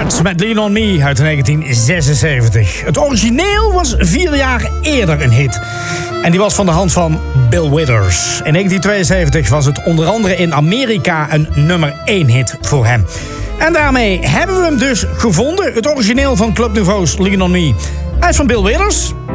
Richards met Lean On Me uit 1976. Het origineel was 4 jaar eerder een hit. En die was van de hand van Bill Withers. In 1972 was het onder andere in Amerika een nummer 1 hit voor hem. En daarmee hebben we hem dus gevonden. Het origineel van Club Nouveau's Lean On Me. Hij is van Bill Withers.